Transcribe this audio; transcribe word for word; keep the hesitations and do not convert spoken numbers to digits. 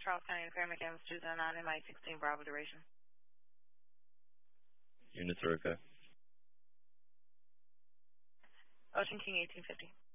Charles County Fair McCams two zero nine, M I sixteen Bravo duration. Units are okay. Ocean King eighteen fifty.